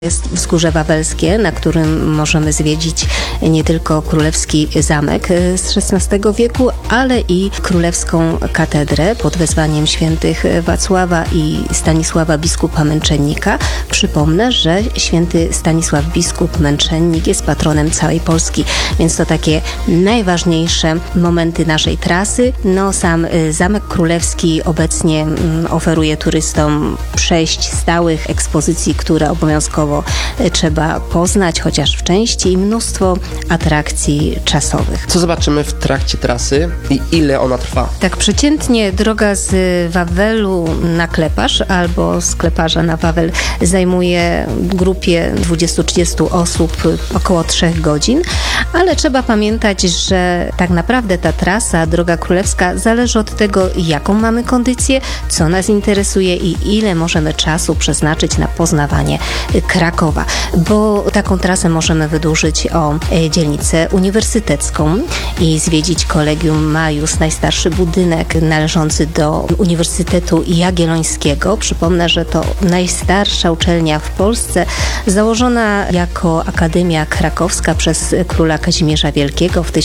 Jest Wzgórze Wawelskie, na którym możemy zwiedzić nie tylko królewski zamek z XVI wieku, ale i królewską katedrę pod wezwaniem świętych Wacława i Stanisława biskupa męczennika. Przypomnę, że święty Stanisław biskup męczennik jest patronem całej Polski, więc to takie najważniejsze momenty naszej trasy. Sam Zamek Królewski obecnie oferuje turystom 6 stałych ekspozycji, które obowiązkowo trzeba poznać, chociaż w części, i mnóstwo atrakcji czasowych. Co zobaczymy w trakcie trasy i ile ona trwa? Tak, przeciętnie droga z Wawelu na Kleparz albo z Kleparza na Wawel zajmuje grupie 20-30 osób około 3 godzin, ale trzeba pamiętać, że tak naprawdę ta trasa, Droga Królewska, zależy od tego, jaką mamy kondycję, co nas interesuje i ile możemy czasu przeznaczyć na poznawanie Krakowa, bo taką trasę możemy wydłużyć o dzielnicę uniwersytecką i zwiedzić Collegium Maius, najstarszy budynek należący do Uniwersytetu Jagiellońskiego. Przypomnę, że to najstarsza uczelnia w Polsce, założona jako Akademia Krakowska przez króla Kazimierza Wielkiego w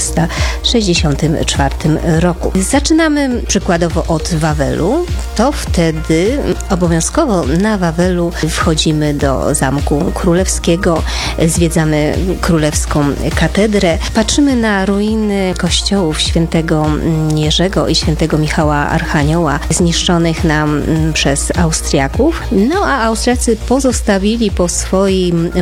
1364 roku. Zaczynamy przykładowo od Wawelu. To wtedy obowiązkowo na Wawelu wchodzimy do Zamku Królewskiego, zwiedzamy królewską katedrę, patrzymy na ruiny kościołów świętego Jerzego i świętego Michała Archanioła zniszczonych nam przez Austriaków. A Austriacy pozostawili po swoim